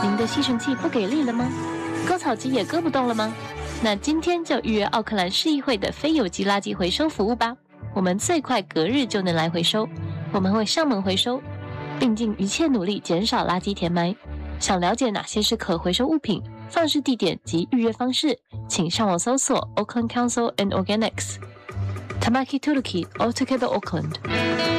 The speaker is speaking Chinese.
您的吸尘器不给力了吗？割草机也割不动了吗？那今天就预约奥克兰市议会的非有机垃圾回收服务吧。我们最快隔日就能来回收，我们会上门回收，并尽一切努力减少垃圾填埋。想了解哪些是可回收物品、放置地点及预约方式，请上网搜索 Auckland Council and Organics。Tamaki Turuki, Altogether Auckland。